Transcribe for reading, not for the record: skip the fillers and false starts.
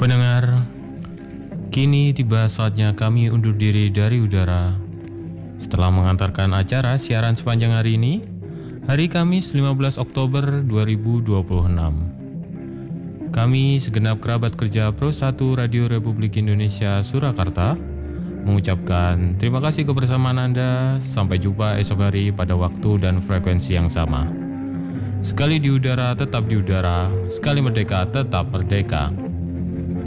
Pendengar, kini tiba saatnya kami undur diri dari udara. Setelah mengantarkan acara siaran sepanjang hari ini, hari Kamis 15 Oktober 2026. Kami segenap kerabat kerja Pro 1 Radio Republik Indonesia Surakarta mengucapkan terima kasih kebersamaan Anda. Sampai jumpa esok hari pada waktu dan frekuensi yang sama. Sekali di udara, tetap di udara. Sekali merdeka, tetap merdeka.